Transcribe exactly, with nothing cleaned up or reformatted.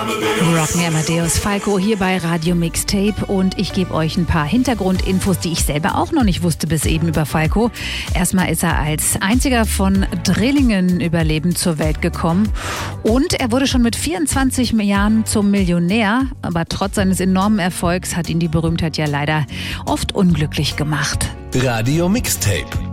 Rocken Amadeus Falco hier bei Radio Mixtape und ich gebe euch ein paar Hintergrundinfos, die ich selber auch noch nicht wusste bis eben über Falco. Erstmal ist er als einziger von Drillingen überlebend zur Welt gekommen und er wurde schon mit vierundzwanzig Jahren zum Millionär, aber trotz seines enormen Erfolgs hat ihn die Berühmtheit ja leider oft unglücklich gemacht. Radio Mixtape